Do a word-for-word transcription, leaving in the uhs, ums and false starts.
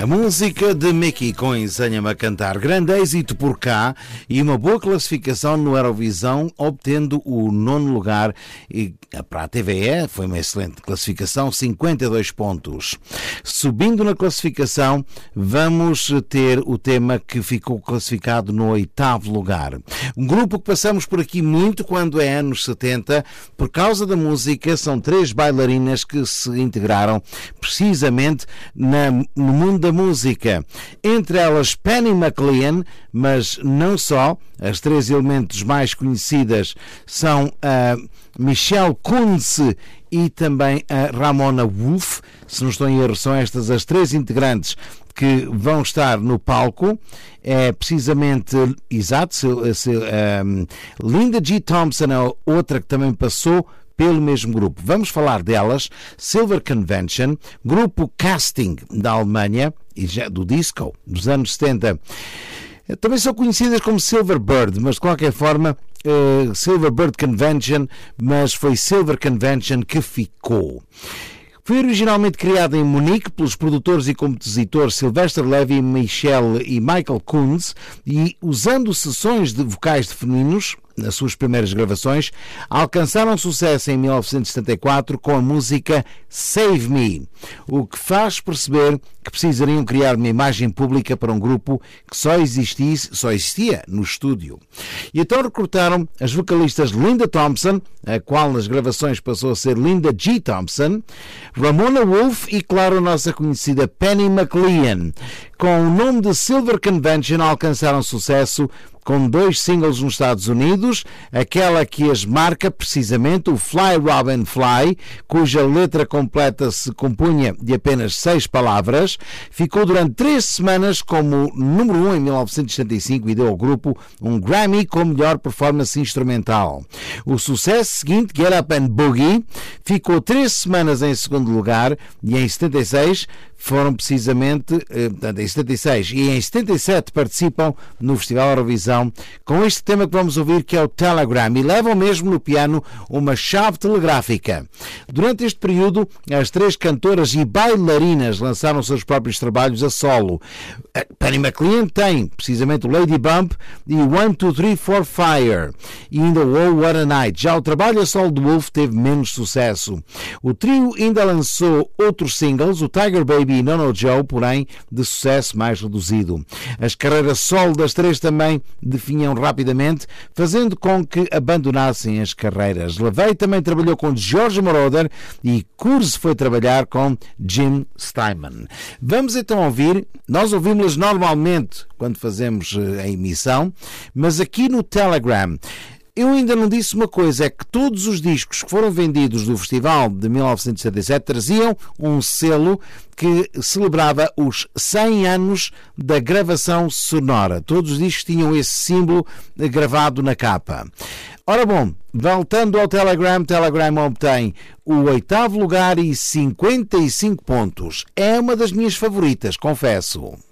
A música de Mickey com Ensina-me a Cantar, grande êxito por cá e uma boa classificação no Eurovisão, obtendo o nono lugar. E para a T V E foi uma excelente classificação, cinquenta e dois pontos. Subindo na classificação, vamos ter o tema que ficou classificado no oitavo lugar. Um grupo que passamos por aqui muito quando é anos setenta, por causa da música, são três bailarinas que se integraram precisamente na, no mundo da música. Entre elas Penny McLean, mas não só. As três elementos mais conhecidas são a Michelle Kunze e também a Ramona Wolf. Se não estou em erro, são estas as três integrantes que vão estar no palco. É precisamente, exato, se, se, um, Linda G. Thompson é outra que também passou pelo mesmo grupo. Vamos falar delas. Silver Convention, grupo Casting da Alemanha e já do disco dos anos setenta. Também são conhecidas como Silver Bird, mas de qualquer forma uh, Silver Bird Convention, mas foi Silver Convention que ficou. Foi originalmente criada em Munique pelos produtores e compositores Sylvester Levy, Michelle e Michael Kunze, e usando sessões de vocais de femininos nas suas primeiras gravações, alcançaram sucesso em mil novecentos e setenta e quatro com a música Save Me, o que faz perceber que precisariam criar uma imagem pública para um grupo que só, existisse, só existia no estúdio. E então recrutaram as vocalistas Linda Thompson, a qual nas gravações passou a ser Linda G. Thompson, Ramona Wolf e, claro, a nossa conhecida Penny McLean. Com o nome de Silver Convention alcançaram sucesso com dois singles nos Estados Unidos, aquela que as marca precisamente, o Fly Robin Fly, cuja letra completa se compunha de apenas seis palavras, ficou durante três semanas como número um em mil novecentos e setenta e cinco e deu ao grupo um Grammy com melhor performance instrumental. O sucesso seguinte, Get Up and Boogie, ficou três semanas em segundo lugar e em setenta e seis foram precisamente, em setenta e seis e em setenta e sete participam no Festival Eurovisão com este tema que vamos ouvir, que é o Telegram, e levam mesmo no piano uma chave telegráfica. Durante este período, as três cantoras e bailarinas lançaram seus próprios trabalhos a solo. Penny McLean tem precisamente o Lady Bump e o One, Two, Three, Four, Fire e ainda o Oh What a Night. Já o trabalho a solo do Wolf teve menos sucesso. O trio ainda lançou outros singles, o Tiger Baby e Nono Joe, porém de sucesso mais reduzido. As carreiras solo das três também definham rapidamente, fazendo com que abandonassem as carreiras. LaVey também trabalhou com George Moroder e Kurz foi trabalhar com Jim Steinman. Vamos então ouvir, nós ouvimos-las normalmente quando fazemos a emissão, mas aqui no Telegram eu ainda não disse uma coisa, é que todos os discos que foram vendidos do Festival de mil novecentos e setenta e sete traziam um selo que celebrava os cem anos da gravação sonora. Todos os discos tinham esse símbolo gravado na capa. Ora bom, voltando ao Telegram, Telegram obtém o oitavo lugar e cinquenta e cinco pontos. É uma das minhas favoritas, confesso.